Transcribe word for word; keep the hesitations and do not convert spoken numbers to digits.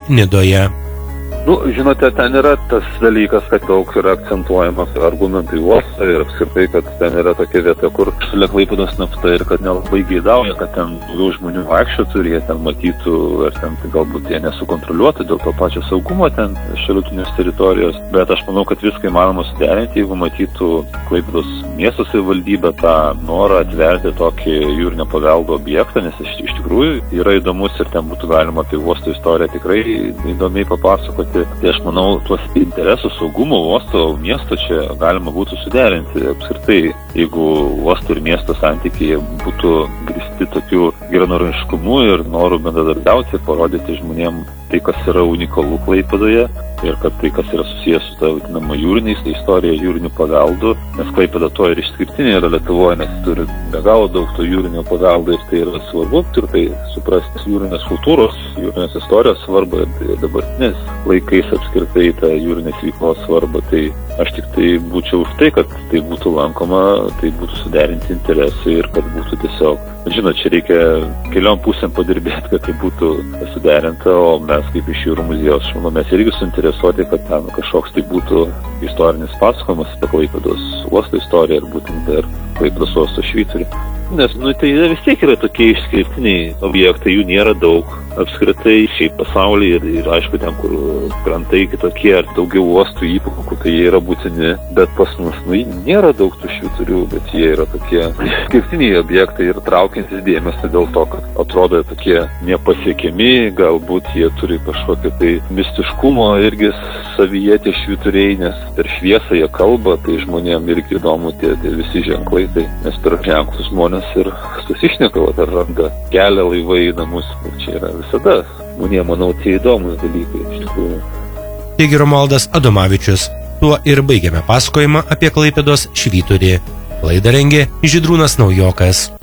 Nidoje. Nu, žinote, ten yra tas dalykas, kad daug yra akcentuojamas argumentai uostą ir apskritai, kad ten yra tokia vieta, kur šalia Klaipėdos nafta ir kad nelabai geidauja, kad ten daugiau žmonių vaikščiotų ir jie ten matytų, ar ten galbūt jie nesukontroliuotų dėl to pačio saugumo ten šalutinės teritorijos. Bet aš manau, kad viską įmanoma suderinti, jeigu matytų Klaipėdos miesto savivaldybė tą norą atverti tokį jūrinio paveldo objektą, nes iš, iš tikrųjų yra įdomus ir ten būtų galima apie uosto istoriją tikrai įdomiai papasakoti. Tai aš manau, tuos interesų saugumo uosto miesto čia galima būtų suderinti apskritai, jeigu uosto ir miesto santykiai būtų grįsti tokiu geranoriškumu ir noru bendradarbiauti, parodyti žmonėm tai, kas yra unikalu Klaipėdoje ir kad tai, kas yra susijęs su ta vadinama jūriniais, tai istorija jūrinių paveldų, nes Klaipėda to ir išskirtinė yra Lietuvoje, nes turi be galo daug to jūrinio paveldo ir tai yra svarbu ir tai suprasti jūrinės kultūros, jūrinės istorijos svarbą ir dabartinės laikais apskritai tą jūrinės veiklos svarbą. Tai aš tik tai būčiau už tai, kad tai būtų lankoma, tai būtų suderinti interesai ir kad būtų tiesiog, žinot, čia reikia keliom pusėm padirbėti, kad tai būtų suderinta, o mes kaip iš jūrų muziejaus, manau, mes irgi suinteresuoti, kad ten kažkoks tai būtų istorinis pasakojimas apie Klaipėdos uosto istoriją ir būtent dar Klaipėdos uosto švyturį. Nes, nu, tai vis tiek yra tokie išskirtiniai objektai, jų nėra daug apskritai šiaip pasaulyje ir, ir aišku, ten, kur krantai kitokie ar daugiau uostų įplaukų, tai jie yra būtini, bet pas mus, nu, nėra daug tų švyturių, bet jie yra tokie išskirtiniai objektai ir traukiantis dėmesį dėl to, kad atrodo tokie nepasiekiami, galbūt jie turi kažkokį tai mistiškumo irgi savyje tie švyturiai, nes per šviesą jie kalba, tai žmonėm irgi įdomu tie, tie visi ženklai, tai nes per ženklus žmonės ir susišneka, ar randa kelią laivai į namus, ir čia yra visada, žmonėm, manau, tie įdomus dalykai iš tikrųjų. Taigi Romualdas Adomavičius, tuo ir baigiame pasakojimą apie Klaipėdos švyturį. Laidą rengė Žydrūnas Naujokas.